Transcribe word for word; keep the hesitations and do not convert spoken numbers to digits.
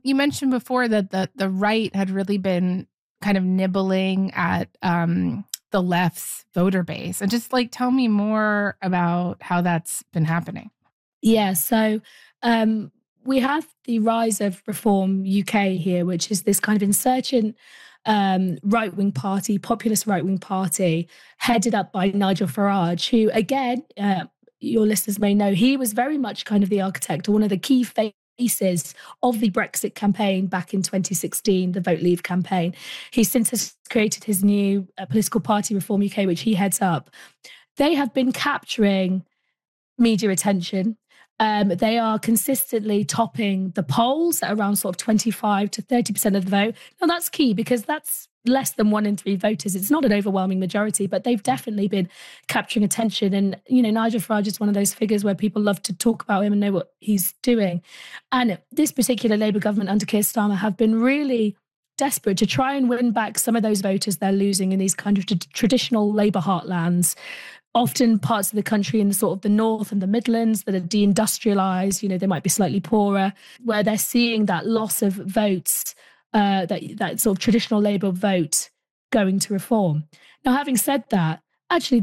you mentioned before that the the right had really been kind of nibbling at um, the left's voter base. And just like tell me more about how that's been happening. Yeah, so um, we have the rise of Reform U K here, which is this kind of insurgent um, right wing party, populist right wing party, headed up by Nigel Farage, who, again, uh, your listeners may know, he was very much kind of the architect or one of the key faces of the Brexit campaign back in twenty sixteen, the Vote Leave campaign. He since has created his new uh, political party, Reform U K, which he heads up. They have been capturing media attention. Um, they are consistently topping the polls at around sort of twenty-five to thirty percent of the vote. Now, that's key because that's less than one in three voters. It's not an overwhelming majority, but they've definitely been capturing attention. And, you know, Nigel Farage is one of those figures where people love to talk about him and know what he's doing. And this particular Labour government under Keir Starmer have been really desperate to try and win back some of those voters they're losing in these kind of t- traditional Labour heartlands, often parts of the country in the sort of the north and the Midlands that are deindustrialised, you know, they might be slightly poorer, where they're seeing that loss of votes, uh, that, that sort of traditional Labour vote going to Reform. Now, having said that, actually,